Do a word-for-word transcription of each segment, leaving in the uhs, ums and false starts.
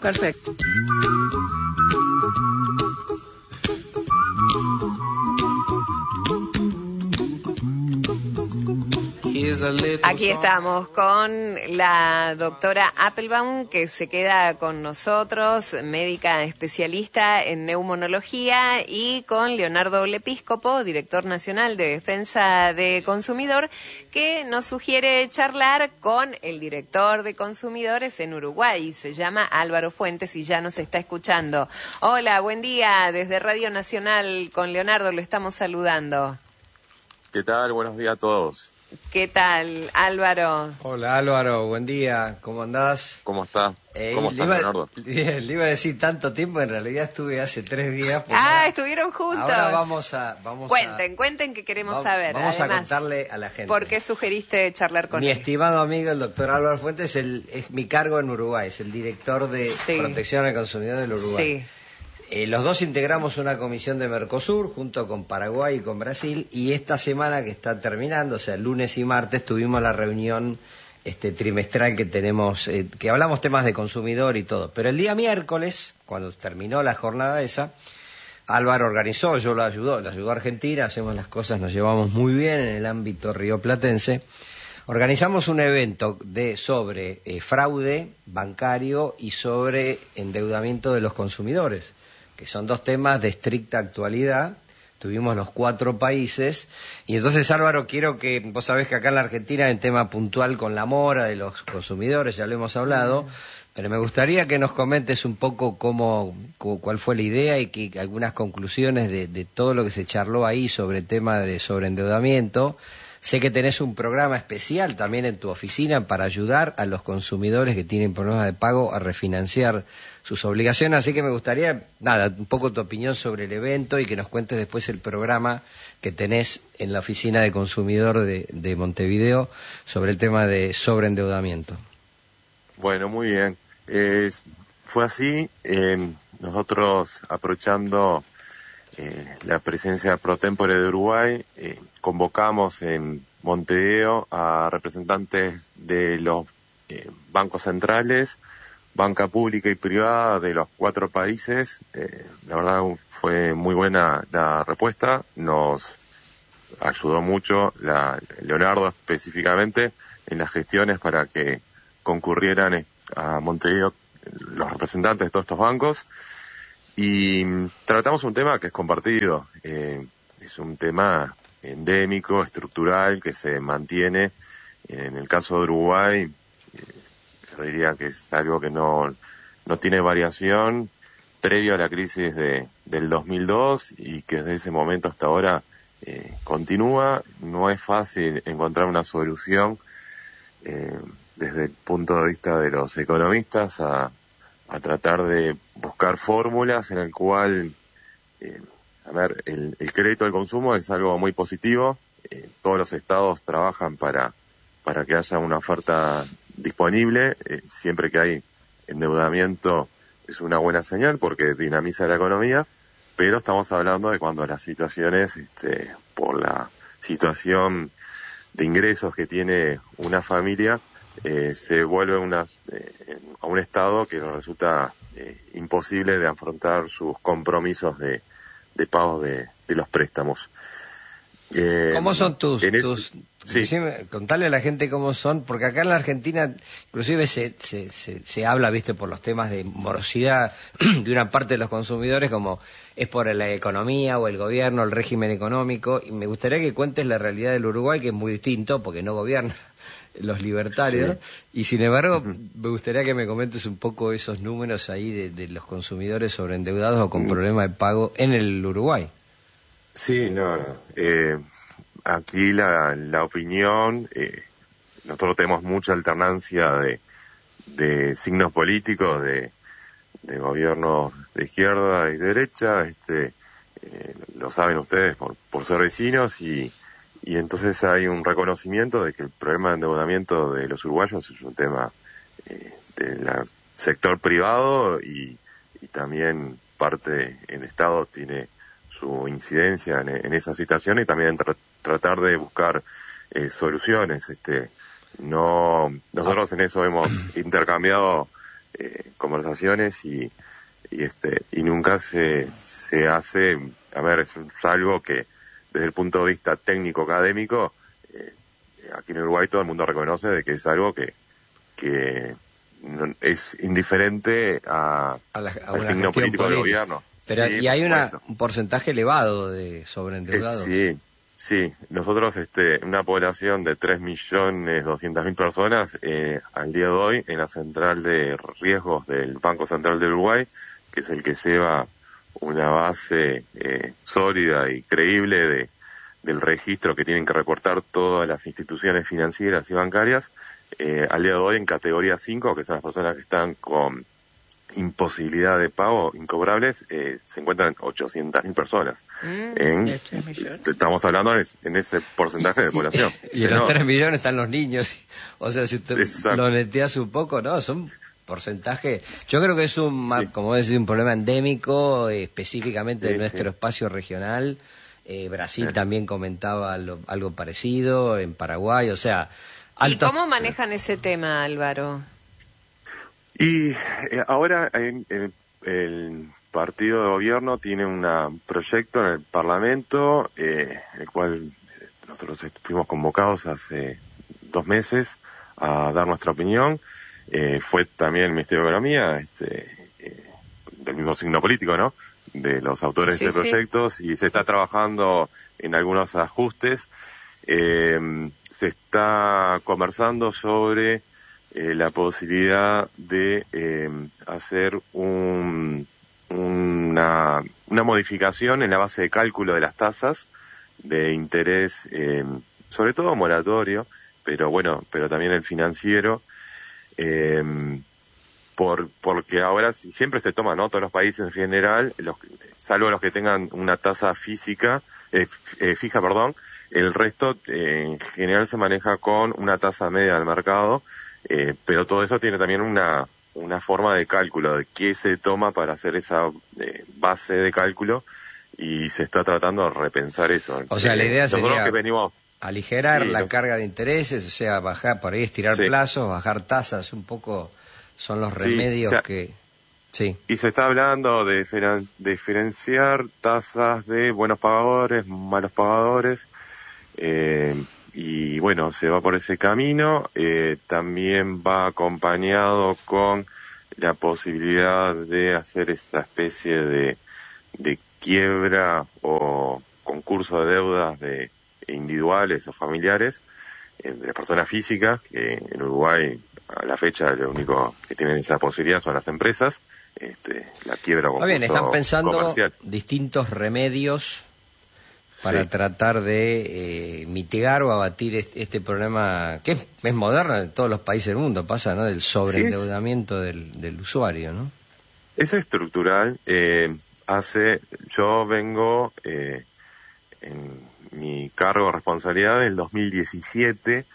Perfecto. Aquí estamos con la doctora Appelbaum, que se queda con nosotros, médica especialista en neumonología, y con Leonardo Lepíscopo, director nacional de Defensa de Consumidor, que nos sugiere charlar con el director de consumidores en Uruguay. Se llama Álvaro Fuentes y ya nos está escuchando. Hola, buen día. Desde Radio Nacional con Leonardo lo estamos saludando. ¿Qué tal? Buenos días a todos. ¿Qué tal, Álvaro? Hola, Álvaro, buen día, ¿cómo andás? ¿Cómo está? Eh, ¿Cómo estás, Leonardo? Bien, le iba a decir tanto tiempo, en realidad estuve hace tres días. Pues ah, ahora, estuvieron juntos. Ahora vamos a... Vamos cuenten, a, cuenten que queremos va, saber. Vamos Además, a contarle a la gente. ¿Por qué sugeriste charlar con mi él? Mi estimado amigo, el doctor Álvaro Fuentes, el, es mi cargo en Uruguay, es el director de sí. Protección al Consumidor del Uruguay. Sí. Eh, los dos integramos una comisión de Mercosur junto con Paraguay y con Brasil, y esta semana que está terminando, o sea, lunes y martes, tuvimos la reunión este, trimestral que tenemos, eh, que hablamos temas de consumidor y todo. Pero el día miércoles, cuando terminó la jornada esa, Álvaro organizó, yo lo ayudó, lo ayudó a Argentina, hacemos las cosas, nos llevamos muy bien en el ámbito rioplatense. Organizamos un evento de sobre eh, fraude bancario y sobre endeudamiento de los consumidores, que son dos temas de estricta actualidad. Tuvimos los cuatro países, y entonces, Álvaro, quiero que, vos sabés que acá en la Argentina hay un tema puntual con la mora de los consumidores, ya lo hemos hablado, mm. pero me gustaría que nos comentes un poco cómo, cuál fue la idea y que algunas conclusiones de, de todo lo que se charló ahí sobre el tema de sobreendeudamiento. Sé que tenés un programa especial también en tu oficina para ayudar a los consumidores que tienen problemas de pago a refinanciar sus obligaciones, así que me gustaría, nada, un poco tu opinión sobre el evento y que nos cuentes después el programa que tenés en la oficina de consumidor de, de Montevideo sobre el tema de sobreendeudamiento. Bueno, muy bien. Eh, fue así, eh, nosotros aprovechando eh, la presencia pro tempore de Uruguay, eh, convocamos en Montevideo a representantes de los eh, bancos centrales, banca pública y privada de los cuatro países. Eh, la verdad fue muy buena la respuesta, nos ayudó mucho la, Leonardo específicamente en las gestiones para que concurrieran a Montevideo los representantes de todos estos bancos, y tratamos un tema que es compartido, eh, es un tema endémico, estructural, que se mantiene. En el caso de Uruguay, yo diría que es algo que no, no tiene variación previo a la crisis de, del dos mil dos, y que desde ese momento hasta ahora eh, continúa. No es fácil encontrar una solución eh, desde el punto de vista de los economistas a, a tratar de buscar fórmulas en el cual, eh, a ver, el, el crédito al consumo es algo muy positivo. Eh, todos los estados trabajan para, para que haya una oferta disponible, eh, siempre que hay endeudamiento es una buena señal porque dinamiza la economía, pero estamos hablando de cuando las situaciones, este, por la situación de ingresos que tiene una familia, eh, se vuelve unas, eh, a un estado que resulta eh, imposible de afrontar sus compromisos de, de pago de, de los préstamos. Eh, ¿Cómo son tus, ese, tus sí. decime, contarle a la gente cómo son, porque acá en la Argentina inclusive se, se, se, se habla, viste, por los temas de morosidad de una parte de los consumidores, como es por la economía o el gobierno, el régimen económico, y me gustaría que cuentes la realidad del Uruguay, que es muy distinto, porque no gobierna los libertarios, sí. Y sin embargo, me gustaría que me comentes un poco esos números ahí de, de los consumidores sobreendeudados o con mm. problemas de pago en el Uruguay. Sí, no, no. Eh, aquí la, la opinión, eh, nosotros tenemos mucha alternancia de, de signos políticos, de, de gobiernos de izquierda y derecha, este, eh, lo saben ustedes por, por ser vecinos, y, y entonces hay un reconocimiento de que el problema de endeudamiento de los uruguayos es un tema eh, del sector privado, y, y también parte del Estado tiene su incidencia en, en esa situación, y también tra tratar de buscar eh, soluciones. Este, no, nosotros en eso hemos intercambiado eh, conversaciones y, y este y nunca se se hace, a ver, es, es algo que desde el punto de vista técnico académico, eh, aquí en Uruguay todo el mundo reconoce de que es algo que que no, es indiferente a, a la, a al signo político del gobierno. Pero sí, y hay una, un porcentaje elevado de sobreendeudados. Sí, sí. Nosotros, este, una población de tres millones doscientas mil personas, eh, al día de hoy, en la central de riesgos del Banco Central del Uruguay, que es el que lleva una base eh, sólida y creíble de, del registro que tienen que reportar todas las instituciones financieras y bancarias, eh, al día de hoy en categoría cinco, que son las personas que están con imposibilidad de pago, incobrables, eh, se encuentran ochocientas mil personas. Mm, en, estamos hablando en, en ese porcentaje de población. Y, y, y en los tres millones están los niños. O sea, si usted Exacto. lo neteas un poco, ¿no? Son porcentaje. Yo creo que es un, sí. como decir, un problema endémico, eh, específicamente sí, de nuestro sí. espacio regional. Eh, Brasil sí. también comentaba lo, algo parecido, en Paraguay, o sea... Alto... ¿Y cómo manejan ese tema, Álvaro? Y eh, ahora en, en, el partido de gobierno tiene un proyecto en el Parlamento, eh, el cual nosotros fuimos convocados hace dos meses a dar nuestra opinión. Eh, fue también el Ministerio de Economía, este, eh, del mismo signo político, ¿no?, de los autores sí, de este sí. proyecto, y se está trabajando en algunos ajustes. Eh, se está conversando sobre Eh, la posibilidad de eh, hacer un, una, una modificación en la base de cálculo de las tasas de interés, eh, sobre todo moratorio, pero bueno, pero también el financiero, eh, por porque ahora siempre se toma, ¿no?, todos los países en general, los, salvo los que tengan una tasa física, eh, eh, fija, perdón, el resto eh, en general se maneja con una tasa media del mercado. Eh, pero todo eso tiene también una una forma de cálculo de qué se toma para hacer esa eh, base de cálculo, y se está tratando de repensar eso. O sea, la idea eh, sería que venimos, aligerar sí, la nos... carga de intereses, o sea, bajar, por ahí estirar sí. plazos, bajar tasas, un poco son los remedios sí, o sea, que... Sí. Y se está hablando de diferen... diferenciar tasas de buenos pagadores, malos pagadores, eh, y bueno, se va por ese camino. Eh, también va acompañado con la posibilidad de hacer esa especie de, de quiebra o concurso de deudas de individuales o familiares eh, de las personas físicas, que en Uruguay a la fecha lo único que tienen esa posibilidad son las empresas. Este, la quiebra o concurso bien, están pensando comercial. Distintos remedios para sí. tratar de eh, mitigar o abatir este, este problema que es, es moderno en todos los países del mundo, pasa, ¿no?, del sobreendeudamiento sí, del, del usuario, ¿no? Es estructural. Eh, hace, yo vengo eh, en mi cargo de responsabilidad del dos mil diecisiete,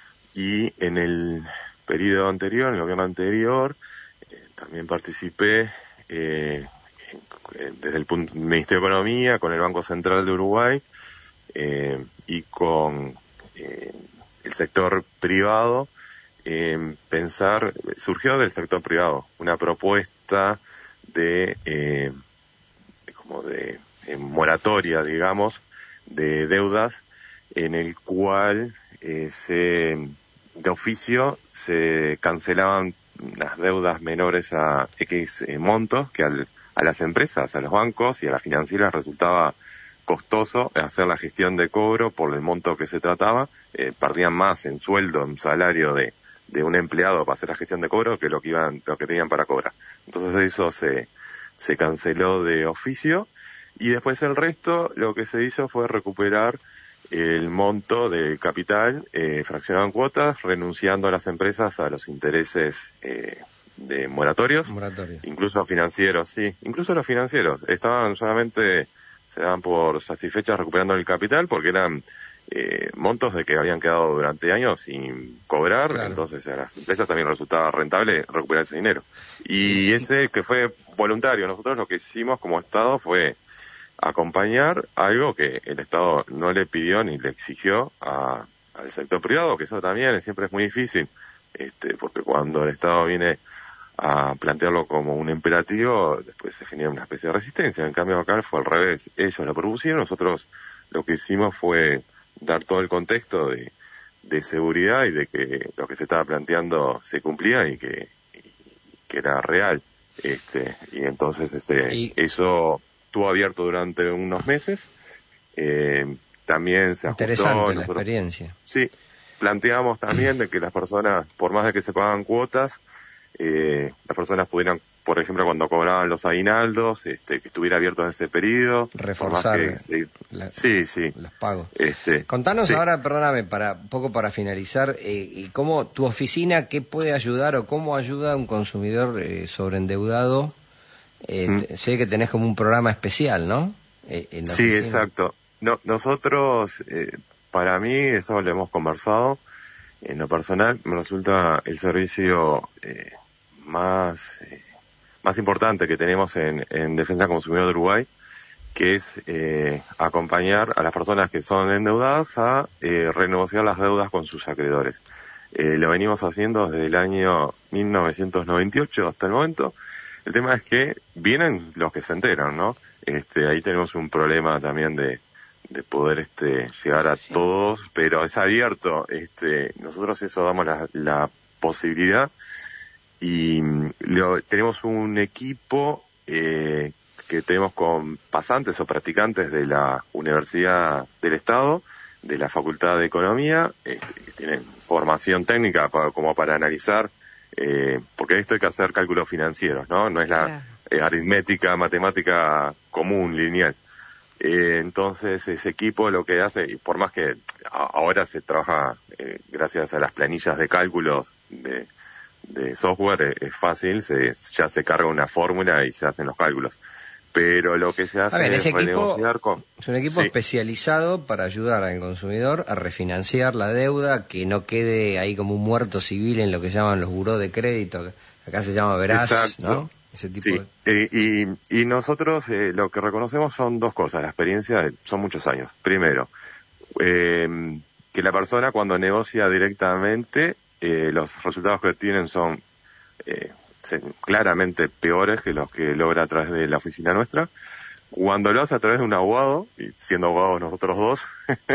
y en el periodo anterior, en el gobierno anterior, eh, también participé eh, desde el punto, Ministerio de Economía, con el Banco Central de Uruguay, eh, y con eh, el sector privado, eh, pensar, surgió del sector privado una propuesta de, eh, de como de, de moratoria, digamos, de deudas, en el cual eh, se, de oficio se cancelaban las deudas menores a X eh, montos, que al a las empresas, a los bancos y a las financieras resultaba costoso hacer la gestión de cobro por el monto que se trataba. Eh, perdían más en sueldo, en salario de, de un empleado para hacer la gestión de cobro que lo que iban, lo que tenían para cobrar. Entonces eso se, se canceló de oficio, y después el resto lo que se hizo fue recuperar el monto del capital eh, fraccionado en cuotas, renunciando a las empresas a los intereses eh, de moratorios, Moratorio. Incluso financieros, sí, incluso los financieros estaban solamente, se daban por satisfechas recuperando el capital, porque eran eh, montos de que habían quedado durante años sin cobrar, claro. Entonces a las empresas también resultaba rentable recuperar ese dinero. Y ese que fue voluntario, nosotros lo que hicimos como Estado fue acompañar algo que el Estado no le pidió ni le exigió a, al sector privado, que eso también siempre es muy difícil, este, porque cuando el Estado viene a plantearlo como un imperativo, después se genera una especie de resistencia. En cambio acá fue al revés, ellos lo propusieron, nosotros lo que hicimos fue dar todo el contexto de, de seguridad y de que lo que se estaba planteando se cumplía y que, y, que era real. Este, y entonces este, y... eso estuvo abierto durante unos meses, eh, también se ajustó. Interesante nosotros, la experiencia. Sí, planteamos también de que las personas, por más de que se pagan cuotas, eh, las personas pudieran, por ejemplo, cuando cobraban los aguinaldos, este, que estuviera abierto en ese periodo. Reforzar que, sí, la, sí, sí. los pagos. Este, Contanos sí. ahora, perdóname, para un poco para finalizar, eh, y cómo tu oficina, qué puede ayudar o cómo ayuda a un consumidor eh, sobreendeudado. Eh, mm. te, sé que tenés como un programa especial, ¿no? Eh, en la sí, oficina. Exacto. No, nosotros, eh, para mí, eso lo hemos conversado. En lo personal, me resulta el servicio eh, más eh, más importante que tenemos en, en Defensa del Consumidor de Uruguay, que es eh, acompañar a las personas que son endeudadas a eh, renegociar las deudas con sus acreedores. Eh, lo venimos haciendo desde el año mil novecientos noventa y ocho hasta el momento. El tema es que vienen los que se enteran, ¿no? Este, ahí tenemos un problema también de de poder este llegar a sí. todos, pero es abierto. Este, nosotros eso damos la, la posibilidad y lo, tenemos un equipo eh, que tenemos con pasantes o practicantes de la Universidad del Estado, de la Facultad de Economía, este, que tienen formación técnica para, como para analizar, eh, porque esto hay que hacer cálculos financieros, ¿no? No es la claro. eh, aritmética, matemática común, lineal. Eh, entonces ese equipo lo que hace, y por más que a, ahora se trabaja eh, gracias a las planillas de cálculos de, de software, eh, es fácil, se, ya se carga una fórmula y se hacen los cálculos. Pero lo que se hace ver, es renegociar con... Es un equipo sí. especializado para ayudar al consumidor a refinanciar la deuda, que no quede ahí como un muerto civil en lo que llaman los buró de crédito, acá se llama veraz, Exacto. ¿no? Ese tipo sí, de... y, y, y nosotros eh, lo que reconocemos son dos cosas. La experiencia son muchos años. Primero, eh, que la persona cuando negocia directamente, eh, los resultados que obtienen son eh, claramente peores que los que logra a través de la oficina nuestra. Cuando lo hace a través de un abogado, y siendo abogados nosotros dos,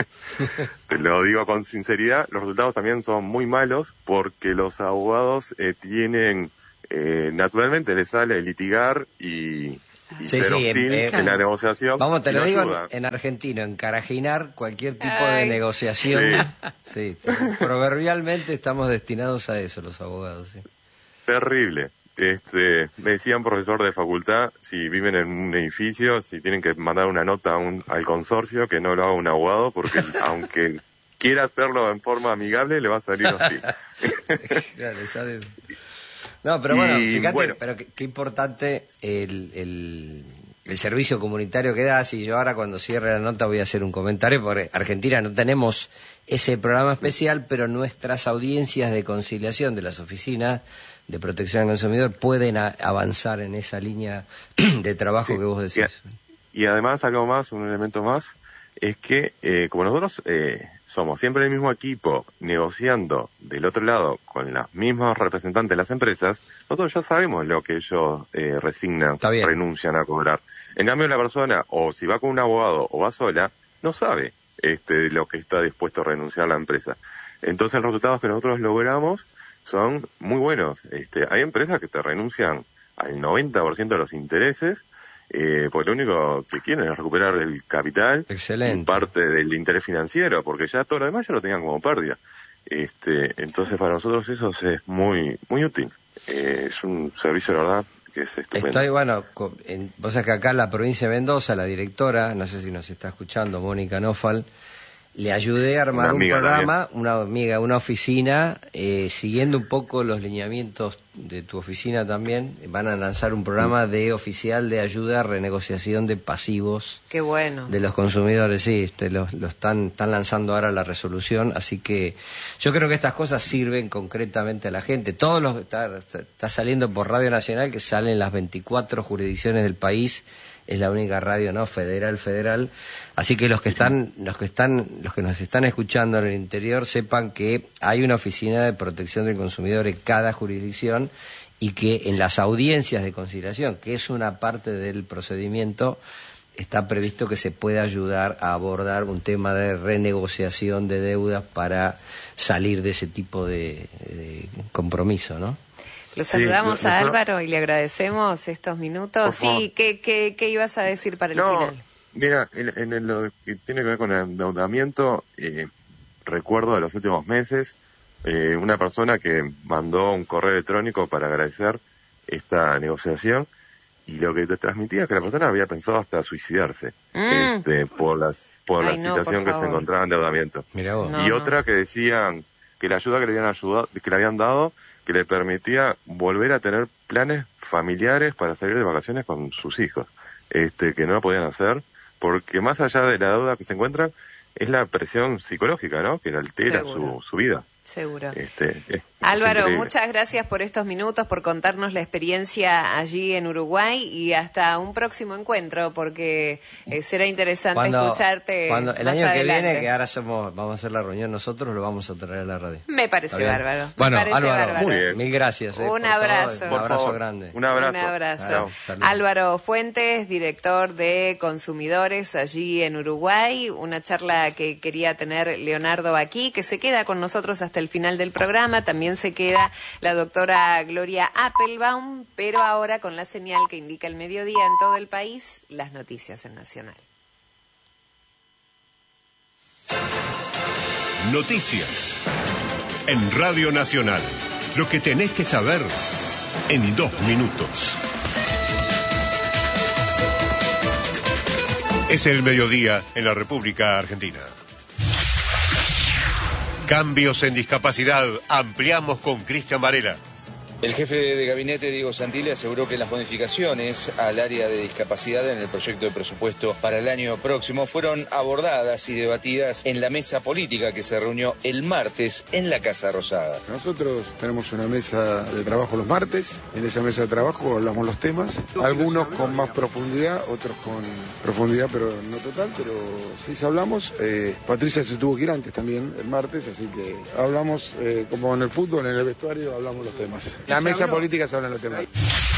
te lo digo con sinceridad, los resultados también son muy malos porque los abogados eh, tienen... Eh, naturalmente le sale litigar y, y sí, ser sí, hostil en, en la negociación. Vamos, te lo no digo ayuda. en, en argentino, encarajinar cualquier tipo Ay. de negociación. Sí. Sí, proverbialmente estamos destinados a eso los abogados. Sí. Terrible. Este, me decía un profesor de facultad, si viven en un edificio, si tienen que mandar una nota a un, al consorcio, que no lo haga un abogado, porque aunque quiera hacerlo en forma amigable, le va a salir hostil. Claro, sale... No, pero bueno, y, fíjate, bueno. pero qué, qué importante el, el, el servicio comunitario que das, y yo ahora cuando cierre la nota voy a hacer un comentario, porque Argentina no tenemos ese programa especial, pero nuestras audiencias de conciliación de las oficinas de protección al consumidor pueden a, avanzar en esa línea de trabajo sí. que vos decís. Y, y además, algo más, un elemento más, es que eh, como nosotros... Eh, somos siempre el mismo equipo negociando del otro lado con los mismos representantes de las empresas, nosotros ya sabemos lo que ellos eh, resignan, renuncian a cobrar. En cambio, la persona, o si va con un abogado o va sola, no sabe este lo que está dispuesto a renunciar la empresa. Entonces, los resultados que nosotros logramos son muy buenos. Este, hay empresas que te renuncian al noventa por ciento de los intereses, Eh, porque lo único que quieren es recuperar el capital Excelente. y parte del interés financiero, porque ya todo lo demás ya lo tenían como pérdida. Este, entonces para nosotros eso es muy muy útil. Eh, es un servicio, de verdad, que es estupendo. Estoy, bueno, en, vos sabés que acá en la provincia de Mendoza, la directora, no sé si nos está escuchando, Mónica Nofal, le ayudé a armar un programa, también. una amiga, una oficina, eh, siguiendo un poco los lineamientos de tu oficina también. Van a lanzar un programa de oficial de ayuda a renegociación de pasivos. Qué bueno. De los consumidores, sí, este, lo, lo están, están lanzando ahora la resolución, así que yo creo que estas cosas sirven concretamente a la gente. Todos los está, está saliendo por Radio Nacional, que salen las veinticuatro jurisdicciones del país. Es la única radio, ¿no? Federal, federal. Así que los que están, los que están, los que nos están escuchando en el interior sepan que hay una oficina de protección del consumidor en cada jurisdicción y que en las audiencias de conciliación, que es una parte del procedimiento, está previsto que se pueda ayudar a abordar un tema de renegociación de deudas para salir de ese tipo de, de compromiso, ¿no? Lo saludamos sí, a Álvaro y le agradecemos estos minutos. Sí, ¿qué, qué, ¿qué ibas a decir para el no, final? Mira, en, en lo que tiene que ver con el endeudamiento, eh, recuerdo de los últimos meses, eh, una persona que mandó un correo electrónico para agradecer esta negociación, y lo que te transmitía es que la persona había pensado hasta suicidarse mm. este, por las por Ay, la no, situación por que se encontraba en endeudamiento. Mirá vos. No, y otra que decían que la ayuda que le habían ayudado, que le habían dado, que le permitía volver a tener planes familiares para salir de vacaciones con sus hijos, este, que no lo podían hacer, porque más allá de la deuda que se encuentran, es la presión psicológica, ¿no?, que altera su, su vida. Seguro. Este, es, Álvaro, es muchas gracias por estos minutos, por contarnos la experiencia allí en Uruguay, y hasta un próximo encuentro, porque eh, será interesante cuando, escucharte cuando el más año adelante. que viene, que ahora somos, vamos a hacer la reunión nosotros, lo vamos a traer a la radio. Me parece bárbaro. Bueno, Me parece Álvaro, bárbaro. Muy bien. Mil gracias. Eh, un abrazo. Todo, un abrazo favor, grande. Un abrazo. Un abrazo. Chao. Álvaro Fuentes, director de Consumidores allí en Uruguay. Una charla que quería tener Leonardo aquí, que se queda con nosotros hasta el final del programa. También se queda la doctora Gloria Appelbaum, pero ahora con la señal que indica el mediodía en todo el país, las noticias en Nacional. Noticias en Radio Nacional. Lo que tenés que saber en dos minutos. Es el mediodía en la República Argentina. Cambios en discapacidad. Ampliamos con Cristian Varela. El jefe de gabinete, Diego Santilli, aseguró que las modificaciones al área de discapacidad en el proyecto de presupuesto para el año próximo fueron abordadas y debatidas en la mesa política que se reunió el martes en la Casa Rosada. Nosotros tenemos una mesa de trabajo los martes. En esa mesa de trabajo hablamos los temas, algunos con más profundidad, otros con profundidad pero no total, pero sí se hablamos. Eh, Patricia se tuvo que ir antes también el martes, así que hablamos eh, como en el fútbol, en el vestuario, hablamos los temas. La mesa política se hablan los temas.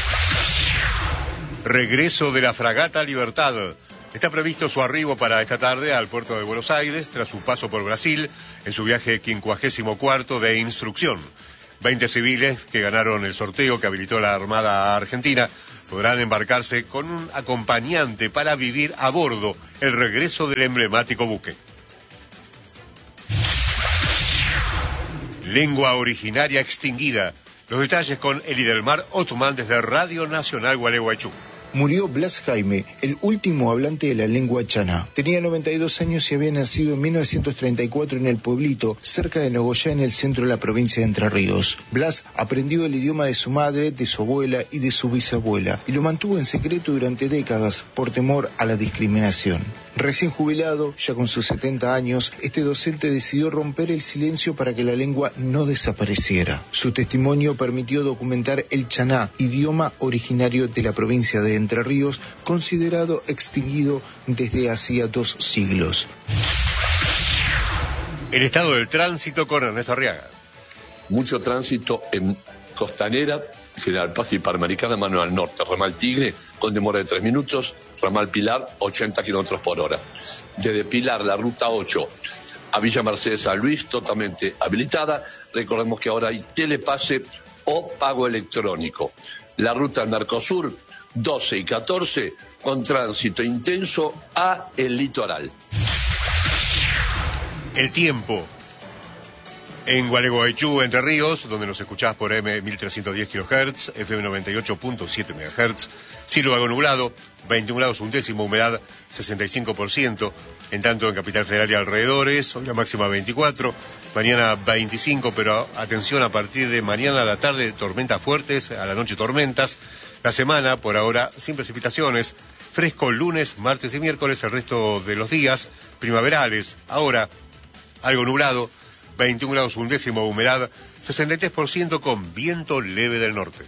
Regreso de la fragata Libertad. Está previsto su arribo para esta tarde al puerto de Buenos Aires tras su paso por Brasil en su viaje quincuagésimo cuarto de instrucción. Veinte civiles que ganaron el sorteo que habilitó la Armada Argentina podrán embarcarse con un acompañante para vivir a bordo el regreso del emblemático buque. Lengua originaria extinguida. Los detalles con Elidelmar Othman desde Radio Nacional Gualeguaychú. Murió Blas Jaime, el último hablante de la lengua chaná. Tenía noventa y dos años y había nacido en mil novecientos treinta y cuatro en el pueblito, cerca de Nogoyá, en el centro de la provincia de Entre Ríos. Blas aprendió el idioma de su madre, de su abuela y de su bisabuela, y lo mantuvo en secreto durante décadas por temor a la discriminación. Recién jubilado, ya con sus setenta años, este docente decidió romper el silencio para que la lengua no desapareciera. Su testimonio permitió documentar el chaná, idioma originario de la provincia de Entre Ríos, considerado extinguido desde hacía dos siglos. El estado del tránsito con Ernesto Arriaga. Mucho tránsito en Costanera, General Paz y Panamericana, mano al norte. Ramal Tigre, con demora de tres minutos. Ramal Pilar, ochenta kilómetros por hora. Desde Pilar, la ruta ocho a Villa Mercedes San Luis, totalmente habilitada. Recordemos que ahora hay telepase o pago electrónico. La ruta Narcosur, doce y catorce, con tránsito intenso a el litoral. El tiempo. En Gualeguaychú, Entre Ríos, donde nos escuchás por M mil trescientos diez kilohertz, F M noventa y ocho punto siete megahertz, cielo algo nublado, veintiún grados un décimo, humedad sesenta y cinco por ciento, en tanto en Capital Federal y alrededores, hoy la máxima veinticuatro, mañana veinticinco, pero atención, a partir de mañana a la tarde tormentas fuertes, a la noche tormentas, la semana por ahora sin precipitaciones, fresco lunes, martes y miércoles, el resto de los días primaverales, ahora algo nublado, veintiún grados un décimo, humedad sesenta y tres por ciento con viento leve del norte.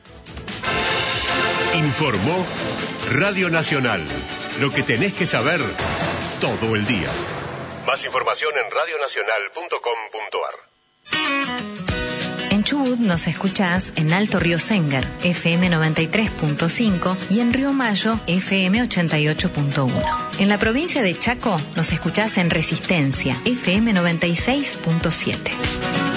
Informó Radio Nacional. Lo que tenés que saber todo el día. Más información en radio nacional punto com punto a r. En Chubut nos escuchás en Alto Río Sénger, F M noventa y tres punto cinco y en Río Mayo, F M ochenta y ocho punto uno. En la provincia de Chaco nos escuchás en Resistencia, F M noventa y seis punto siete.